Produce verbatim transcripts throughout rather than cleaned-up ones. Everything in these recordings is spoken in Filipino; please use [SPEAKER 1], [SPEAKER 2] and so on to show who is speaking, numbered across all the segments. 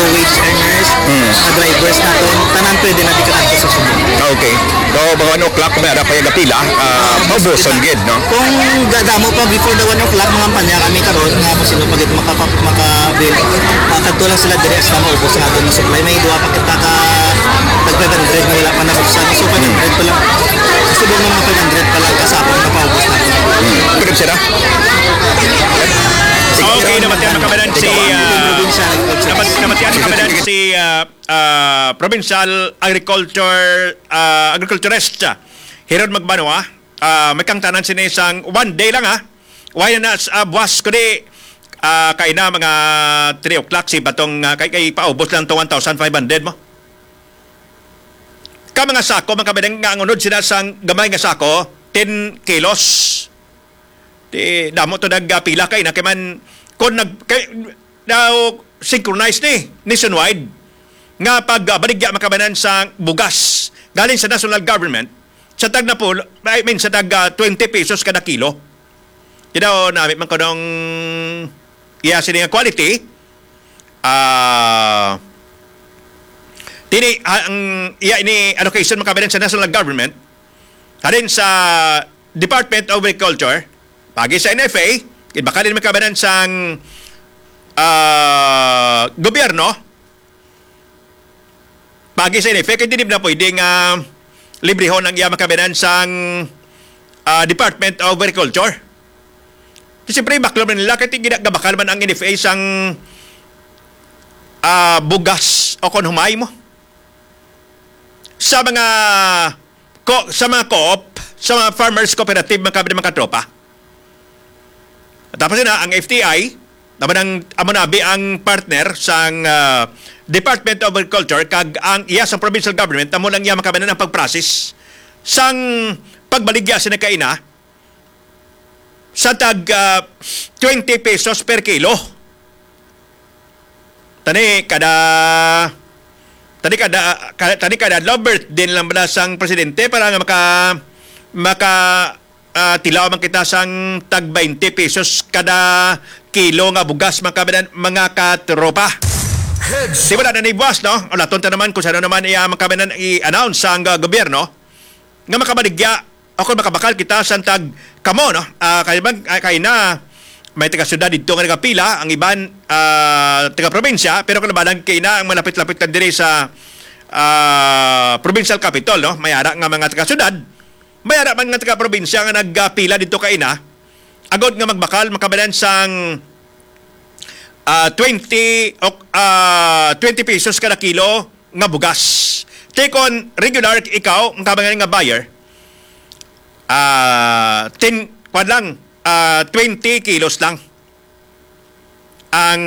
[SPEAKER 1] wage earners,
[SPEAKER 2] Hmm.
[SPEAKER 1] mga drivers naton, tanan pwede na di kadto sa Subo.
[SPEAKER 2] Ah, okay. So, mga one o'clock, may ara pa yung kapila, uh, maubuson gid, no?
[SPEAKER 1] Kung gadamo pa before the one o'clock mga panya kami karon nga mo sino pagit makapap makabil makadto lang sila dire sa maubos nga doon supply may duwa pa kita ka tag five hundred na wala pa nabuksan so five hundred pa lang subo mo mga five hundred pa lang kasapon na paubos na.
[SPEAKER 2] Hmm. Pero sila?
[SPEAKER 3] Okay, namatian makabalan si uh, namat, namatian makabalan si uh, uh, Provincial Agriculture uh, Agriculturist Herod Magbanwa. Uh, may kang tanan sini isang one day lang ha. Why na sa uh, buwas ko di uh, kay na mga three o'clock si batong uh, kay kay paubos lang to one thousand five hundred mo. Ka mga sako mga kabadang nga ngunod sila sang gamay nga sako ten kilos. Di damo to nagpila kay na kay man kon nag kay, daw synchronize ni nationwide nga pag uh, baligya makabanan sa bugas galing sa national government sa tag na po I mean sa tag uh, twenty pesos kada kilo. Di daw namin man kanong iya sini nga quality ah uh, tini ang iya ini allocation makabanan sa national government halin sa Department of Agriculture pagi sa N F A baka din makabanan sang uh, gobyerno pagi sa N F A kaya dinib na pwede nga librehon ang iya makabanan sang uh, Department of Agriculture. Siyempre baklam nila kaya ginagabakal man ang N F A sang uh, bugas o kon humay mo sa mga ko, sa mga co-op sa mga farmers cooperative makabanan mga tropa. Tapos na ang F T I, naman ang amonabi ang partner sang uh, Department of Agriculture kag ang iya sa provincial government amo lang iya makabanan ang pagprocess sang pagbaligya sa nakaina sa tag uh, twenty pesos per kilo. Tani kada tani kada, kada tani kada Robert din lang bala sang presidente para nga maka maka Uh, tilaw man kita sang tag twenty pesos kada kilo nga bugas makabanan mga katropa. Di ba na ni boss no? O laton ta naman kung saan naman iya makabanan i-announce sang uh, gobyerno nga makabaligya ako makabakal kita sang tag kamo no. Uh, kay bang uh, kay na may taga syudad dito nga nagapila ang iban uh, taga probinsya pero kalabanan kay na ang malapit-lapit kan diri sa uh, provincial capital no. May ara nga mga taga syudad may ara man nga taga-probinsya nga nagpila dito kay na agod nga magbakal makabalan sang uh, twenty uh, twenty pesos kada kilo nga bugas. Take on regular ikaw ang kabangan nga buyer uh, ten kwad lang uh, twenty kilos lang ang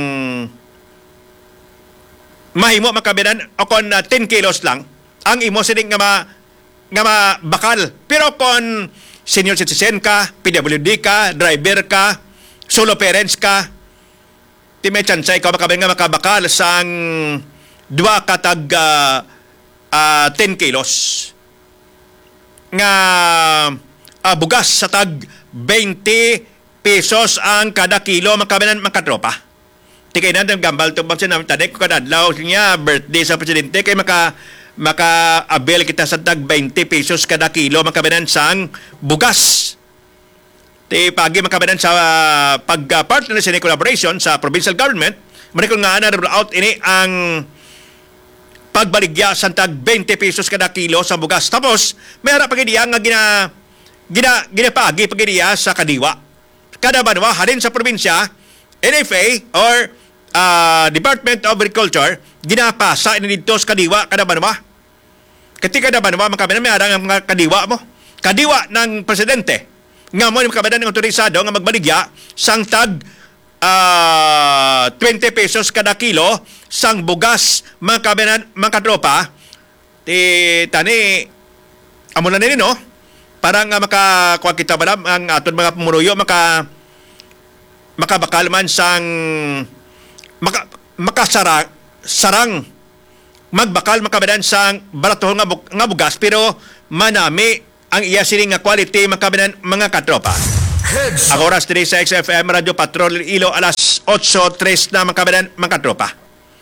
[SPEAKER 3] mahimo makabalan o kon uh, ten kilos lang ang imo sining nga ma nga mabakal. Pero kung senior citizen ka, P W D ka, driver ka, solo parents ka, di may chance ikaw makabay nga makabakal sang dua katag uh, uh, ten kilos nga uh, bugas sa tag twenty pesos ang kada kilo makabanan makatropa. Di kayo na gambal ito ba siya namin tanik ko kadadlaw niya birthday sa presidente kay maka maka-avail kita sa tag twenty pesos kada kilo makabanan sang bugas. Ti pagi makabanan sa uh, pag-partner sa collaboration sa provincial government, manikong nga na out ini ang pagbaligya sa tag twenty pesos kada kilo sa bugas. Tapos, may harap pag-idiya nga gina, gina, ginapagi pag-idiya sa kadiwa. Kada banwa, halin sa probinsya, N F A or uh, Department of Agriculture, ginapasa ini dito sa kadiwa kada banwa. Ketika kada banwa makabanan may arang ang kadiwa mo. Kadiwa ng presidente. Nga mo ni makabanan ng otorisado nga magbaligya sang tag uh, twenty pesos kada kilo sang bugas makabanan mga tropa. Ti tani amo na nini no? Para nga makakuha kita ba ang aton mga pumuruyo maka makabakal man sang maka, makasara sarang magbakal makabanan sang barato nga, bu- nga bugas pero manami ang iya sining nga quality makabanan mga katropa. Ang oras diri sa X F M Radio Patrol Ilo alas eight tres na makabanan mga katropa.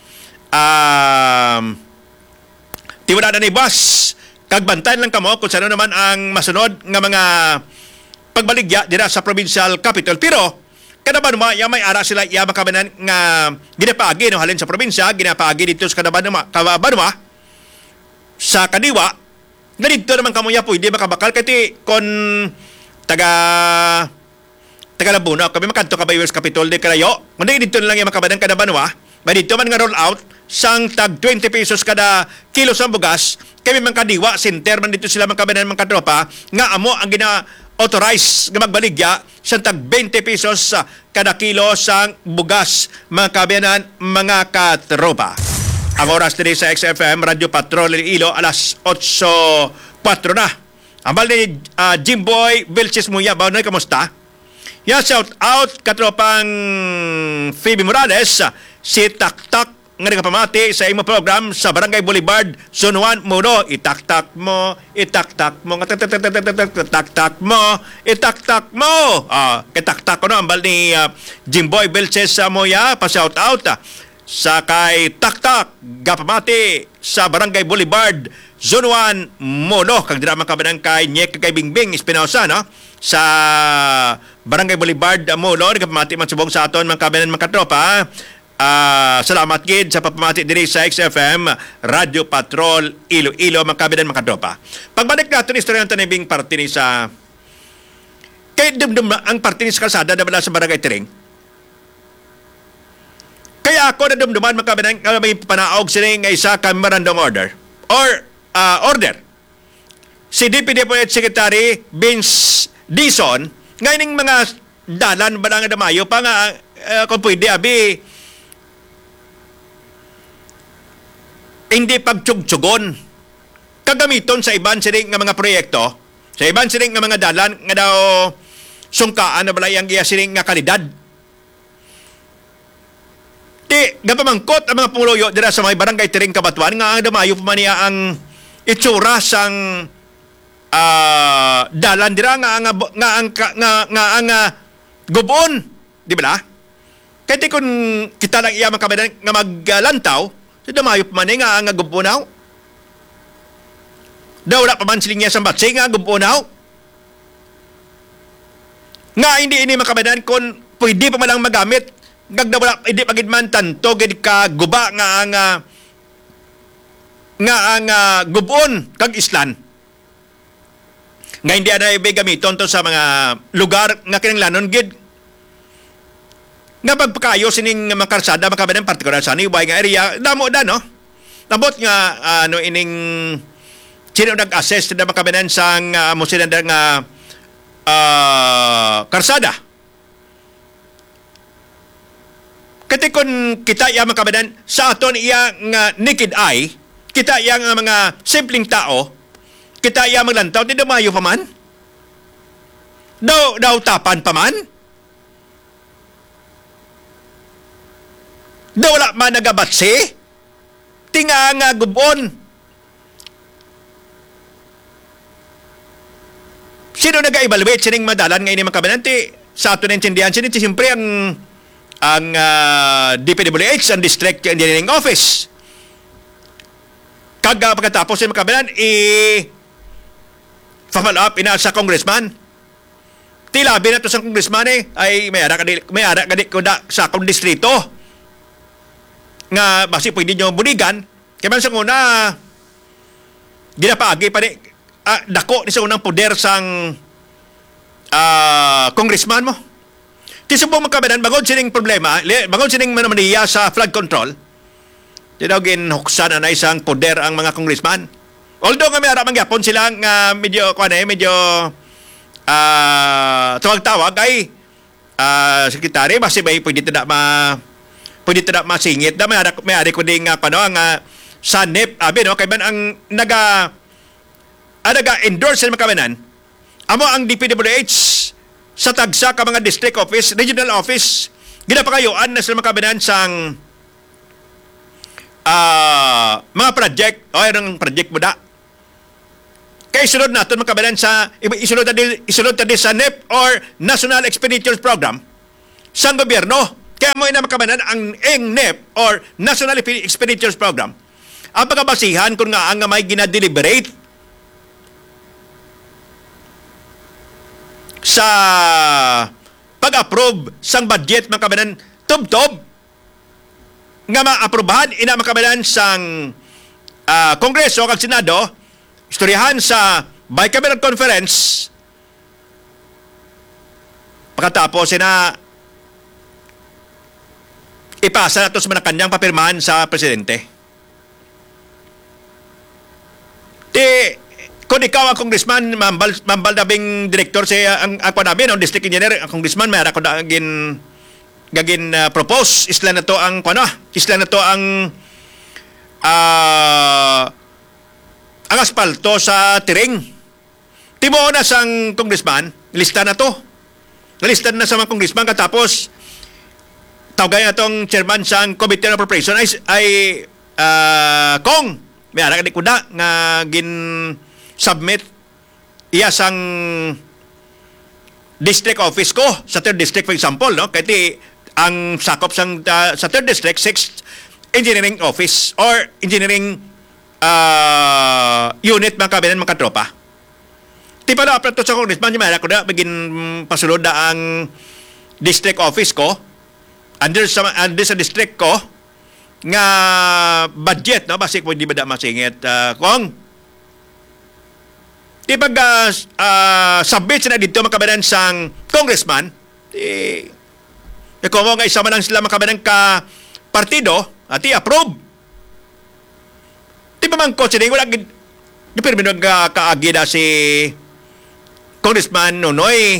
[SPEAKER 3] um, tiwala na ni boss. Kagbantayan lang kamo kung saan naman ang masunod nga mga pagbaligya dira sa provincial capital. Pero, kadaban mo, yung may ara sila iya makabanan nga ginapaagi no halin sa probinsya, ginapaagi dito sa kadaban mo, kababan mo, sa kadiwa, na dito naman kamo ya pwede makabakal kati kon taga taga Labuno, kami makanto ka ba U S Capitol de Kalayo, kundi dito na lang yung makabanan kadaban mo, may dito man nga roll out, sang tag twenty pesos kada kilo sa bugas, kami man kadiwa, center man dito sila makabanan mga katropa, nga amo ang gina authorize nga magbaligya sa tag twenty pesos sa kada kilo sang bugas mga kabayanan mga katropa. Ang oras din sa X F M Radio Patrol Ilo alas eight oh four na. Ambal ni uh, Jimboy Vilches Muya, Baunay, kamusta? Ya, shout out katropang Phoebe Morales, si Tak-Tak nga nagpamati sa imo program sa Barangay Boulevard, Zone one, Muno. Itak-tak mo, itak-tak mo, itak-tak mo, itak-tak mo. Ah, itak-tak ko na, ambal ni uh, Jimboy Vilches sa Moya, pa-shout out. Ah. Sa kay Tak-Tak, gapamati sa Barangay Boulevard, Zone one, Muno. Kag drama ka ba ng kay Nyek kay Bingbing Espinosa, no? Sa Barangay Boulevard, Muno. Gapamati man subong sa aton, mga kabanan, mga katropa. Uh, salamat gid sa papamati diri sa X F M Radio Patrol Iloilo, mga kabinan, mga katropa. Pagbalik natin istorya ng tanibing parte ni sa kay dumdum ang parte ni sa kalsada na sa Barangay Tiring. Kaya ako na dumduman, mga kabinan, may panaog sila ng isa ka memorandum order or uh, order si D P D P Secretary Vince Dizon ngayon mga dalan ba nga damayo pa nga uh, kung pwede abi hindi pagtsugtsugon kagamiton sa iban sining nga mga proyekto, sa iban sining nga mga dalan nga daw sungkaan na balay ang iya sining nga kalidad. Ti gapamangkot ang mga pumuloyo dira sa mga Barangay Tiring, Kabatuan nga ang damayo pa man niya ang itsura sang uh, dalan dira nga nga nga ang nga, nga ang uh, gubon, di ba? Kaya kung kita lang iya makabadan nga maglantaw, sa damayo pa man nga ang gubunaw. Daw wala pa man siling niya sa batsi nga gubunaw. Nga hindi ini makabadan kung pwede pa man lang magamit. Ngag wala hindi pagid man tanto gid ka guba nga ang uh, nga ang uh, gubon kag islan. Nga hindi ana ibig gamiton to sa mga lugar nga kinanglanon gid. Nga pagpakayo sining mga karsada makabadan partikular sa ni nga area damo da no. Nabot nga uh, ano ining sino nag-assess na makabadan sang uh, musinan nga uh, karsada. Kati kung kita iya makabadan sa aton iya nga naked eye, kita iya nga mga simpleng tao, kita iya maglantaw, di damayo pa man? Daw, daw tapan pa man? Daw wala man nagabatsi? Tinga nga gubon. Sino nag-evaluate sining madalan ngayon yung makabadan? Ti, sa aton naintindihan, sino siyempre ang ang uh, D P W H, ang District Engineering Office. Kag uh, pagkatapos yung makabalan, i follow up ina sa congressman. Tilabi na to sa congressman eh, ay may ara kadi may ara kadi ko da sa akong distrito. Nga basi pwede nyo bunigan, kaya man sa una, ginapaagi pa ni, ah, dako ni sa unang poder sang uh, congressman mo. Tisubong makabanan, bagod sining problema, bagod sining manamaniya sa flood control, tinawagin huksan na isang poder ang mga congressman. Although nga may harap mangyapon sila nga uh, medyo, kung ano eh, medyo uh, tawag-tawag ay uh, sekretary, basi ba pwede tidak ma pwede tidak masingit na may harap, may harap ko din nga ano, ang uh, sanip, abi no, kaya man ang naga ang naga-endorse sa makabanan, amo ang D P W H sa tagsa ka mga district office, regional office, ginapakayuan na sila makabanan sang uh, mga project, o yung project mo da. Kaya isunod natin makabanan sa, isunod natin, isunod natin sa N E P or National Expenditures Program sa gobyerno. Kaya Kaya mo ina makabanan ang N E P or National Expenditures Program. Ang pagkabasihan kung nga ang may ginadeliberate sa pag-approve sang budget makabanan tub-tub nga ma-aprobahan ina makabanan sang uh, Kongreso kag Senado, istoryahan sa Bicameral Conference, pagkatapos na ipasa na ito sa manakanyang papirmahan sa presidente. Di, kung ikaw ang congressman, mambal, mambal dabing director sa ang ako namin, ang district engineer, ang congressman, mayroon ako na gin, gagin uh, propose, isla na to ang, ano, isla na to ang uh, ang asfalto sa tiring. Timo na sang congressman, lista na to. Nalista na sa mga congressman, katapos tawagay na itong chairman sa Committee on Appropriation ay, ay uh, Kong. May anak ni kuda nga gin-submit iya sang district office ko sa third district, for example. No? Kaya ang sakop sang, uh, sa third district, sixth engineering office or engineering uh, unit mga kabinan mga tropa. Di pa na to sa congressman, yung may anak ko na begin pasulod na ang district office ko under sa under sa district ko nga budget, no, basic po di ba da masingit uh, kung di pag uh, uh, submit sila dito makabanan sang congressman, di e kung nga isa man lang sila makabanan ka partido at i-approve, di pa man ko sila wala di permino ka kaagi na si Congressman Nonoy.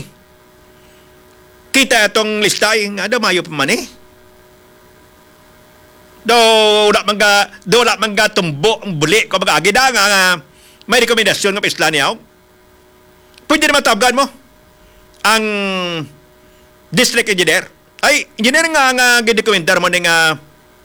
[SPEAKER 3] Kita itong listay nga daw mayo pa man eh. Do wala man ga do wala man ga tumbo ang buli ko mag-agi da nga, nga may rekomendasyon ng isla niya. Pwede naman tawagan mo ang district engineer. Ay, engineer nga nga gidokumentar mo ni nga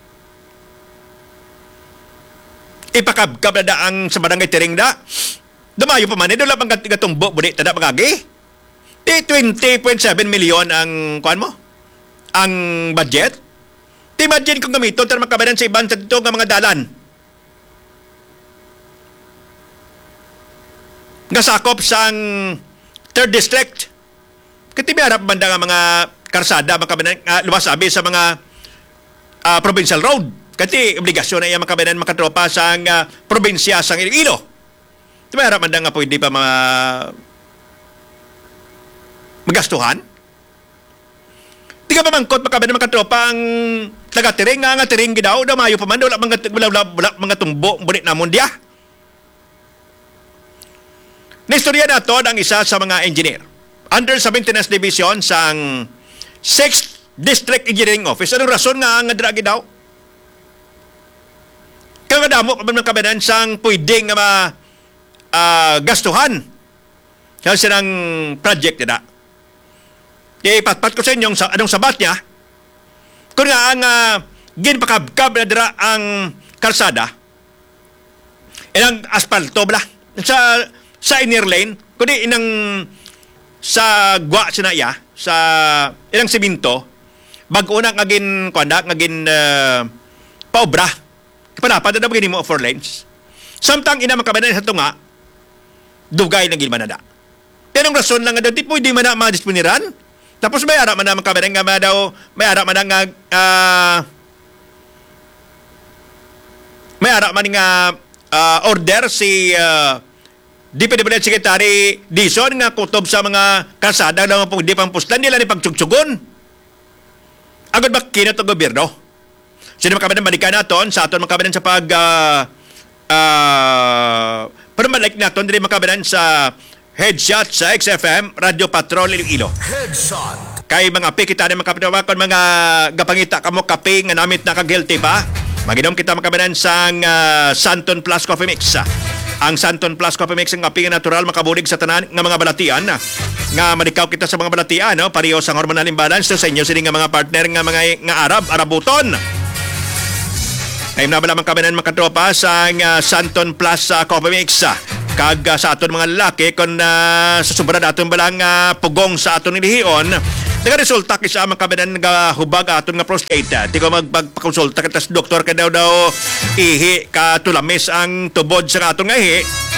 [SPEAKER 3] ipakabkab na da ang sa barangay tiring da. Dumayo pa man eh, do wala man ga tumbo buli tada mag-agi. Di twenty point seven million ang kuan mo? Ang budget. Di imagine kung gamiton tara makabanan sa ibang dito nga mga dalan. Nga sakop sang third district. Kiti may harap banda nga mga karsada makabanan uh, lumasabi sa mga uh, provincial road. Kati obligasyon na iya makabanan makatropa sang uh, probinsya sang Iloilo. Di may harap banda nga pwede pa mga magastuhan. Di ka pa mangkot makabayan ng mga katropa ang taga-tiring nga nga tiring gidaw daw mayo pa man wala mga wala, wala, wala mga tumbo bunit na mundia. Naistorya na to ang isa sa mga engineer under sa maintenance division sang sixth District Engineering Office. Anong rason nga nga dira gidaw? Kaya damo pa man makabayan sang pwede nga ma uh, gastuhan sa silang project nila. Ipatpat ko sa inyong sa, anong sabat niya. Kung nga ang uh, ginpakabkab na dira ang kalsada, ilang asfalto bala sa sa inner lane, kundi inang sa gwa sinaya, sa ilang siminto, bago na ngagin kuanda, ngagin uh, paobra. Kapanapad na bagay mo four lanes. Samtang ina makabanan sa tunga, dugay na gilmanada. Pero ang rason lang nga daw, di pwede man na madisponiran. Tapos may ara man na makabanan nga daw, may ara man nga, uh, may ara man nga uh, order si uh, D P W H Secretary Dizon nga kutob sa mga kalsada na mga di pampuslan nila ni pagtsugtsugon. Agad ba kinat ang gobyerno? Sino makabanan balikan naton sa aton makabanan sa pag uh, uh, pero malike naton dili makabanan sa Headshot sa X F M, Radio Patrol Iloilo. Headshot. Kay mga pi kita ni makapitawakan mga gapangita kamo kape nga namit na kag-healthy pa. Maginom kita makabanan sang uh, Santon Plus Coffee Mix. Ang Santon Plus Coffee Mix ang kape natural makabulig sa tanan nga mga balatian. Nga madikaw kita sa mga balatian, no? Pareho sang hormonal imbalance sa inyo sini nga mga partner nga mga nga Arab, Arabuton. Ay na bala man kabanan makatropa sa uh, Santon Plus uh, Coffee Mix. Kag uh, sa aton mga lalaki kung uh, sa sobra naton balang uh, pugong sa aton ilihion Nagaresulta kisa amang kabinan nga hubag aton nga prostate. Di ko magpagpakonsulta ka tas doktor ka daw daw ihi ka tulamis ang tubod sa aton nga ihi.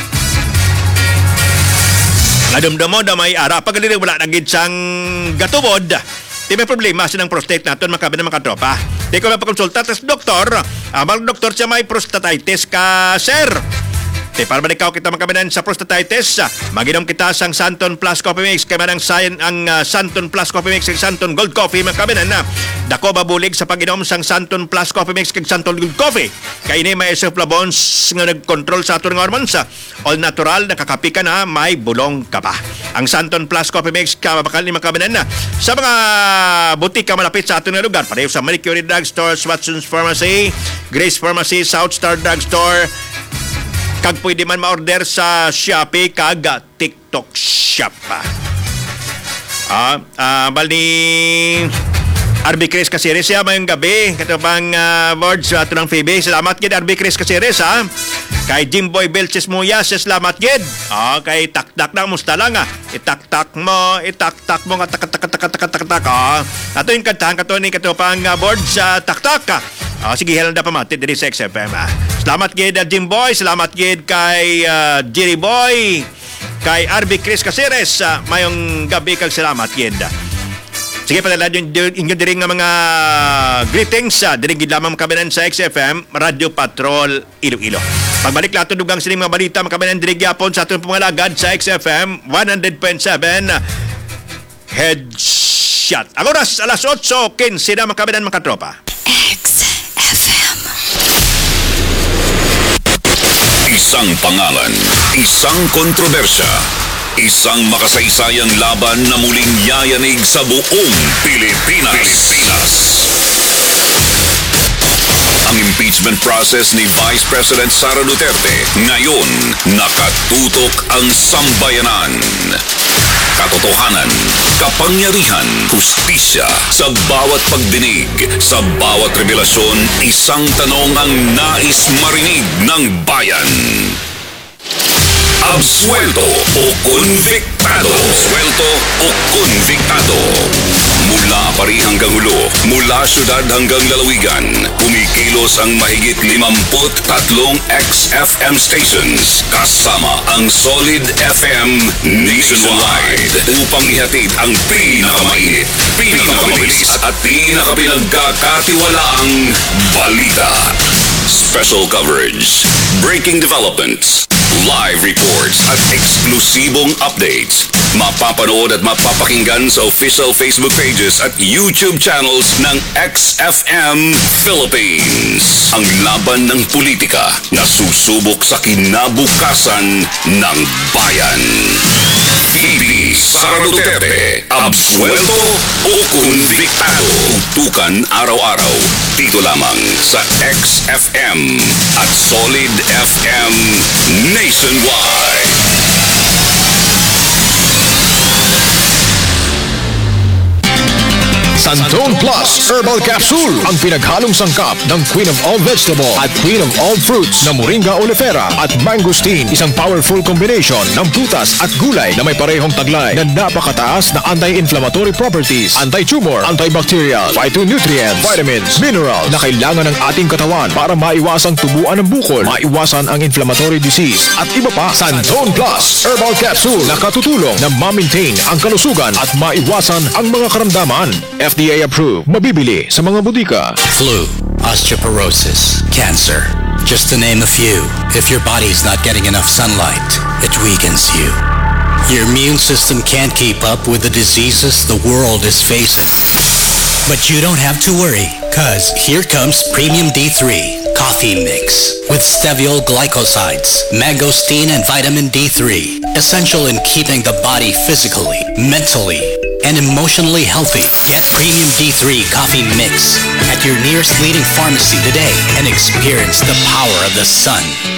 [SPEAKER 3] Nadumdamo da may ara pagalili wala nagid sang gatubod. Di may problema sinang prostate naton mga kabinan mga tropa. Di ko magpakonsulta tas doktor, amang doktor siya may prostatitis ka sir. Te para malikaw kita magkamanan sa prostatitis, maginom kita sang Santon Plus Coffee Mix kay manang sayan ang uh, Santon Plus Coffee Mix kay Santon Gold Coffee magkamanan na. Dako babulig sa paginom sang Santon Plus Coffee Mix kay Santon Gold Coffee. Kay ini may isoflavones nga nagkontrol sa aton nga hormones. All natural, nakakapi ka na, may bulong ka pa. Ang Santon Plus Coffee Mix ka mabakal ni magkamanan na sa mga butika malapit sa aton nga lugar. Pareho sa Mercury Drugstore, Watson's Pharmacy, Grace Pharmacy, South Star Drugstore. Kag pwede man ma-order sa Shopee kag TikTok Shop. Ah, ah bali R B Chris Caceres siya mayong gabi. Kato pang uh, board sa ato ng Phoebe. Salamat gid R B Chris Caceres ha. Kay Jimboy Belches Muyas, salamat gid. Ah, kay tak-tak na musta lang ah. Itak-tak mo, itak-tak mo nga tak-tak-tak-tak-tak. Ah, ato yung kantahan kato ni kato pang uh, board sa tak-tak. Ah. Oh, sige, hello na pamati diri sa X F M. Ah. Salamat gid uh, Jim Boy, salamat gid kay uh, Jerry Boy, kay R B Chris Caceres. Uh, mayong gabi kag salamat gid. Sige, padala yung inyo diri nga mga greetings. Uh, diri gid lamang makabinan sa X F M, Radio Patrol Iloilo. Pagbalik lato dugang sining mga balita makabinan diri gyapon sa aton pangalagad sa X F M one hundred point seven Headshot. Ang oras alas eight fifteen na makabinan mga tropa.
[SPEAKER 2] Isang pangalan, isang kontrobersya, isang makasaysayang laban na muling yayanig sa buong Pilipinas. Ang impeachment process ni Vice President Sara Duterte ngayon nakatutok ang sambayanan. Katotohanan, kapangyarihan, hustisya, sa bawat pagdinig, sa bawat revelasyon, isang tanong ang nais marinig ng bayan. Absuelto o konviktado? Absuelto o konviktado? Mula Pari hanggang Ulo, mula syudad hanggang lalawigan, kumikilos ang mahigit limamput tatlong X F M stations kasama ang Solid F M nationwide upang ihatid ang pinakamainit, pinakamabilis at pinakapinagkakatiwalaang balita. Special coverage, breaking developments, live reports at eksklusibong updates. Mapapanood at mapapakinggan sa official Facebook pages at YouTube channels ng X F M Philippines. Ang laban ng politika na susubok sa kinabukasan ng bayan. P D Sara Duterte, absuelto o konviktado? Tukan araw-araw dito lamang sa X F M at Solid F M Nationwide.
[SPEAKER 4] Santon Plus Herbal Capsule, ang pinaghalong sangkap ng Queen of All Vegetable at Queen of All Fruits na Moringa oleifera at mangosteen. Isang powerful combination ng prutas at gulay na may parehong taglay na napakataas na anti-inflammatory properties, anti-tumor, antibacterial, phytonutrients, vitamins, mineral na kailangan ng ating katawan para maiwasang tubuan ng bukol, maiwasan ang inflammatory disease at iba pa. Santon Plus Herbal Capsule na katutulong na ma-maintain ang kalusugan at maiwasan ang mga karamdaman. F D A approved. Mabibili sa mga butika.
[SPEAKER 5] Flu, osteoporosis, cancer. Just to name a few. If your body's not getting enough sunlight, it weakens you. Your immune system can't keep up with the diseases the world is facing. But you don't have to worry, cause here comes Premium D three Coffee Mix with steviol glycosides, mangosteen and vitamin D three. Essential in keeping the body physically, mentally, and emotionally healthy. Get Premium D three Coffee Mix at your nearest leading pharmacy today and experience the power of the sun.